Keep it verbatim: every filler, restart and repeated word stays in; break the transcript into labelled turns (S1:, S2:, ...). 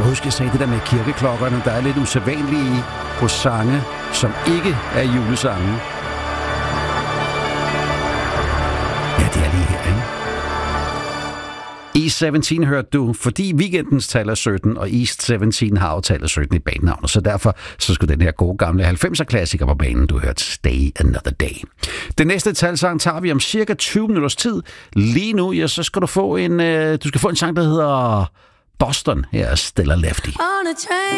S1: huske, jeg sagde det der med kirkeklokkerne, der er lidt usædvanlige på sange, som ikke er julesange. Ja, det er lige her, ikke? East sytten hørte du, fordi weekendens tal er sytten, og East sytten har jo tallet sytten i banenavnet, så derfor så skulle den her gode gamle halvfemser-klassiker på banen, du hørte Stay Another Day. Den næste talsang tager vi om cirka tyve minutters tid. Lige nu, ja, så skal du få en, øh, du skal få en sang, der hedder Boston. Her er Stella Lefty.
S2: On a train